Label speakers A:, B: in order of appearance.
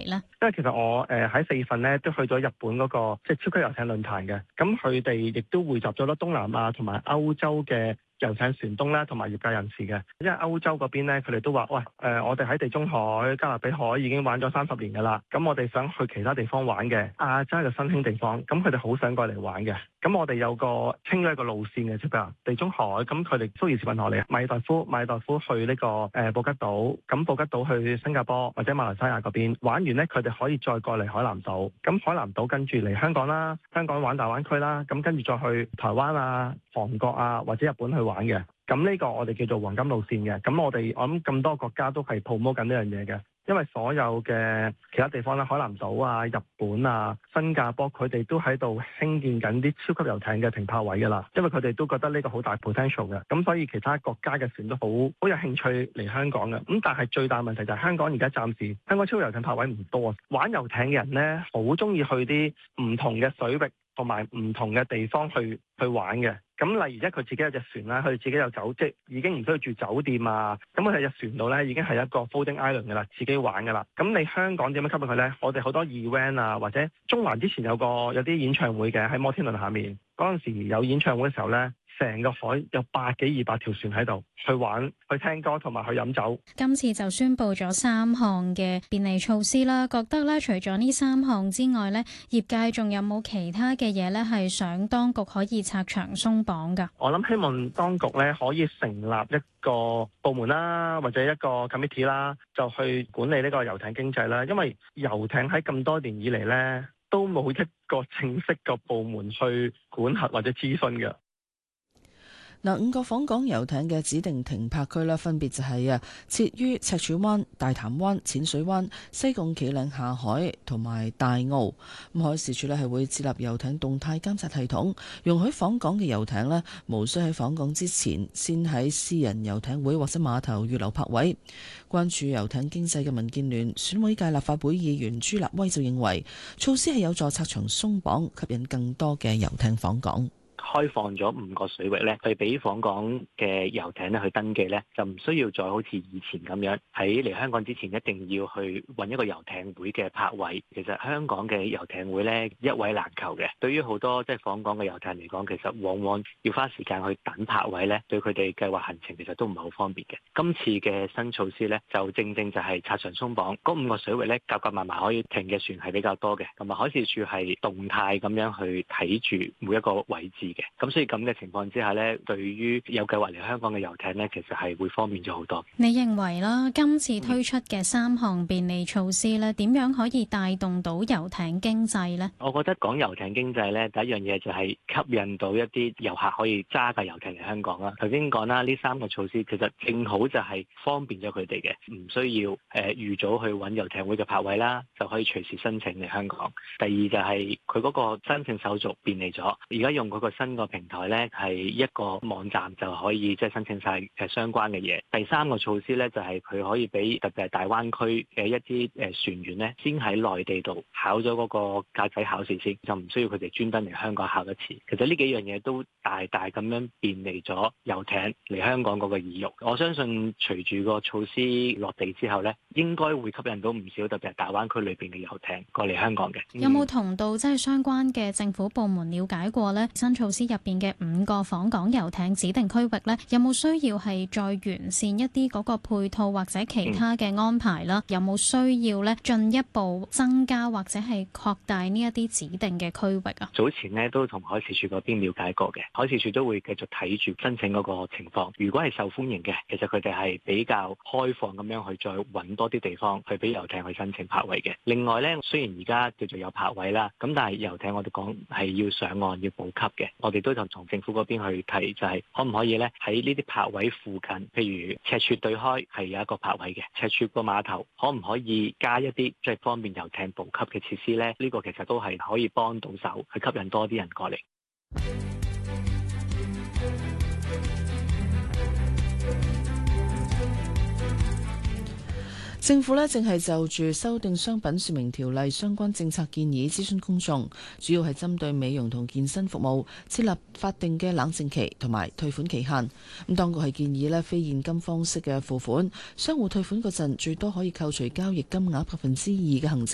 A: 呢？
B: 因為其實我喺4月份咧都去咗日本嗰個即係超級遊艇論壇嘅，咁佢哋亦都匯集咗多東南亞同埋歐洲嘅遊艇船東啦，同埋業界人士嘅。因為歐洲嗰邊咧，佢哋都話：喂，我哋喺地中海、加勒比海已經玩咗30年㗎啦，咁我哋想去其他地方玩嘅。亞洲係個新興地方，咁佢哋好想過嚟玩嘅。咁我哋有個傾咗一個路線嘅，即係地中海，咁佢哋蘇伊士運河嚟，馬爾代夫去呢個布吉島，咁布吉島去新加坡或者馬來西亞嗰邊玩完咧，佢哋可以再過嚟海南島，咁海南島跟住嚟香港啦，香港玩大灣區啦，咁跟住再去台灣啊、韓國啊或者日本去玩嘅。咁呢個我哋叫做黃金路線嘅。咁我諗咁多國家都係 promote 緊呢樣嘢嘅。因為所有嘅其他地方咧，海南島啊、日本啊、新加坡，佢哋都喺度興建緊啲超級遊艇嘅停泊位㗎啦。因為佢哋都覺得呢個好大 potential 嘅，咁所以其他國家嘅船都好有興趣嚟香港嘅。咁但係最大問題就係香港而家暫時香港超級遊艇泊位唔多啊。玩遊艇嘅人咧，好中意去啲唔同嘅水域同埋唔同嘅地方去玩嘅。咁例如佢自己有隻船啦，佢哋自己有即係已經唔需要住酒店啊。咁佢喺隻船度咧已經係一個 floating island 㗎啦，自己玩㗎啦。咁你香港點樣吸引佢咧？我哋好多 event 啊，或者中環之前有啲演唱會嘅喺摩天輪下面，嗰陣時有演唱會嘅時候咧，成個海有100幾200條船喺度去玩、去聽歌同埋去飲酒。
A: 今次就宣布咗3項嘅便利措施啦，覺得咧除咗呢3項之外咧，業界仲有冇其他嘅嘢咧係想當局可以拆牆鬆綁㗎？
B: 我諗希望當局咧可以成立一個部門啦，或者一個 committee 啦，就去管理呢個遊艇經濟啦。因為遊艇喺咁多年以嚟咧，都冇一個正式嘅部門去管轄或者諮詢嘅。
C: 嗱，5個訪港遊艇嘅指定停泊區啦，分別就係設於赤柱灣、大潭灣、淺水灣、西貢企嶺下海同埋大澳。咁海事處咧係會設立遊艇動態監察系統，容許訪港嘅遊艇咧無需喺訪港之前先喺私人遊艇會或者碼頭預留泊位。關注遊艇經濟嘅民建聯選委界立法會議員朱立威就認為，措施係有助拆牆鬆綁，吸引更多嘅遊艇訪港。
D: 開放咗5個水域咧，去俾訪港嘅遊艇咧去登記咧，就唔需要再好似以前咁樣喺嚟香港之前一定要去揾一個遊艇會嘅泊位。其實香港嘅遊艇會咧一位難求嘅，對於好多即係訪港嘅遊艇嚟講，其實往往要花時間去等泊位咧，對佢哋計劃行程其實都唔係好方便嘅。今次嘅新措施咧，就正正就係拆牆鬆綁，嗰5個水域咧夾夾埋埋可以停嘅船係比較多嘅，同埋海事處係動態咁樣去睇住每一個位置嘅。咁所以咁嘅情況之下呢，對於有計劃嚟香港嘅遊艇呢，其實係會方便咗好多。
A: 你認為啦，今次推出嘅3項便利措施呢，點樣可以帶動到遊艇經濟呢？
D: 我覺得講遊艇經濟呢，第一樣嘢就係吸引到一啲遊客可以揸架遊艇嚟香港啦。頭先講啦，呢3個措施其實正好就係方便咗佢哋嘅，唔需要預早去揾遊艇會嘅泊位啦，就可以隨時申請嚟香港。第二就係佢嗰個申請手續便利咗，而家用嗰個新個平台咧係一個網站就可以即係申請晒相關嘅嘢。第3個措施咧就係佢可以俾特別係大灣區嘅一啲船員咧，先喺內地度考咗嗰個駕駛考試先，就唔需要佢哋專登嚟香港考一次。其實呢幾樣嘢都大大咁樣便利咗遊艇嚟香港嗰個意欲。我相信隨住個措施落地之後咧，應該會吸引到唔少特別係大灣區裏邊嘅遊艇過嚟香港嘅。
A: 有冇同到即係相關嘅政府部門了解過呢？新措施入邊嘅5個訪港遊艇指定區域呢，有冇需要係再完善一啲嗰個配套或者其他嘅安排啦？有冇需要呢進一步增加或者係擴大呢一啲指定嘅區域啊？
D: 早前呢都同海事處嗰邊了解過嘅，海事處都會繼續睇住申請嗰個情況。如果係受歡迎嘅，其實佢哋係比較開放咁樣去再揾多啲地方去俾遊艇去申請泊位嘅。另外呢，雖然而家叫做有泊位啦，咁但係遊艇我哋講係要上岸要補給嘅，我哋都就同政府嗰邊去提，就係可唔可以咧喺呢啲泊位附近，譬如赤柱對開係有一個泊位嘅，赤柱個碼頭可唔可以加一啲即係方便遊艇補給嘅設施咧？呢個其實都係可以幫到手，去吸引多啲人過嚟。
C: 政府呢正係就住修訂商品說明條例相關政策建議諮詢公眾，主要係針對美容同健身服務設立法定嘅冷靜期同埋退款期限。咁當局係建議呢非現金方式嘅付款，商戶退款嗰陣最多可以扣除交易金額2%嘅行政